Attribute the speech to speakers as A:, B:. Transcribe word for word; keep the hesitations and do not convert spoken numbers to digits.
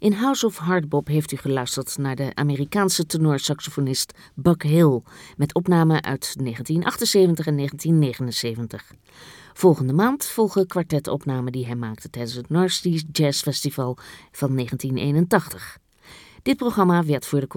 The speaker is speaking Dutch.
A: In House of Hardbop heeft u geluisterd naar de Amerikaanse tenorsaxofonist Buck Hill met opnamen uit negentien achtenzeventig en negentien negenenzeventig. Volgende maand volgen kwartetopnamen die hij maakte tijdens het North Sea Jazz Festival van negentien eenentachtig. Dit programma werd voor de